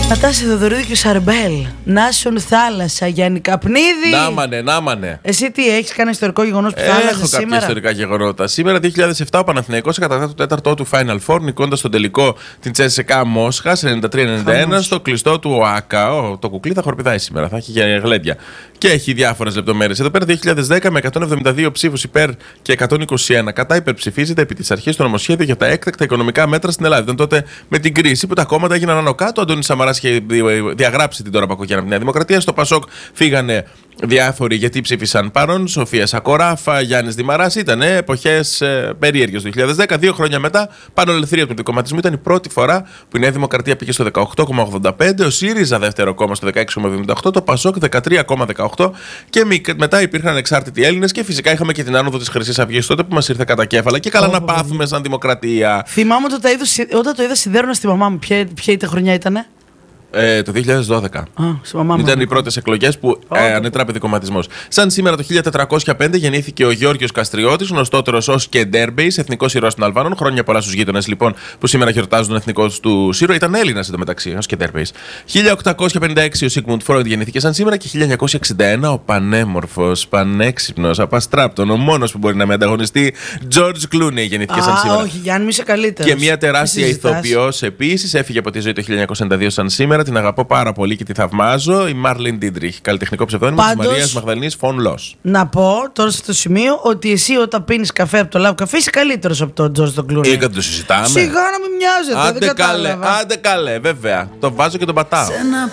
Νατάσα Θεοδωρίδου και Σαρμπέλ. Νάσον θάλασσα, Γιάννη Καπνίδη. Νάμανε. Εσύ τι έχεις, κάνει ιστορικό γεγονός που θα άλλαζε σήμερα? Έχω κάποια ιστορικά γεγονότα. Σήμερα 2007 ο Παναθηναϊκός κατά το 4ο του Final Four, νικώντας στον τελικό την Τσέσσεκα Μόσχα σε 93-91 στο κλειστό του ΟΑΚΑ. Το κουκλί θα χορπηδάει σήμερα, θα έχει γλέντια. Και έχει διάφορες λεπτομέρειες. Εδώ πέρα 2010 με 172 ψήφους υπέρ και 121 κατά υπερψηφίζεται επί της αρχής το νομοσχέδιο για τα έκτακτα οικονομικά μέτρα στην Ελλάδα. Ήταν τότε με την κρίση που τα κόμματα έγιναν άνω κάτω. Ο Αντώνης Σαμαράς είχε διαγράψει την τώρα Πακογιάννα από τη Νέα Δημοκρατία. Στο Πασόκ φύγανε διάφοροι γιατί ψήφισαν παρόν. Σοφία Σακοράφα, Γιάννης Δημαράς. Ήταν εποχές περίεργες το 2010. 2 χρόνια μετά, πάνω ελευθερία του δικομματισμού. Ήταν η πρώτη φορά που η Νέα Δημοκρατία πήγε στο 18,85, ο ΣΥΡΙΖΑ δεύτερο κόμμα στο 16,78, το Πασόκ 13,18 και μετά υπήρχαν ανεξάρτητοι Έλληνες και φυσικά είχαμε και την άνοδο της Χρυσής Αυγής τότε που μας ήρθε κατά κέφαλα και καλά να πάθουμε σαν δημοκρατία. Θυμάμαι όταν το είδα σιδέρωνα στη μαμά μου. Ποια χρονιά ήτανε? Το 2012. Ήταν οι πρώτες εκλογές που ανέτραπε δικομματισμός. Σαν σήμερα το 1405 γεννήθηκε ο Γιώργος Καστριώτης, γνωστότερος ως Κεντέρμπεϊς, εθνικός ήρωας των Αλβανών. Χρόνια πολλά στους γείτονες λοιπόν που σήμερα γιορτάζουν τον εθνικό του ήρωα. Ήταν Έλληνας εντωμεταξύ, ως Κεντέρμπεϊς. 1856 ο Σίγμουντ Φρόιντ γεννήθηκε σαν σήμερα και 1961 ο πανέμορφος, πανέξυπνος, απαστράπτων, ο μόνος που μπορεί να με ανταγωνιστεί, George Clooney γεννήθηκε σαν σήμερα. Όχι, Γιάννη, είσαι καλύτερος. Και μια τεράστια ηθοποιός επίσης έφυγε από τη ζωή το 1992 σαν σήμερα. Την αγαπώ πάρα πολύ και τη θαυμάζω. Η Μάρλιν Ντίντριχ, καλλιτεχνικό ψευδόνυμο της Μαρίας Μαγδαληνής Φον Λος. Να πω τώρα στο σημείο ότι εσύ όταν πίνεις καφέ από το Love Café είσαι καλύτερος από τον Τζορτζ τον Κλούνι. Το συζητάμε. Σιγά να μην μοιάζεται. Άντε καλέ, βέβαια. Το βάζω και τον πατάω.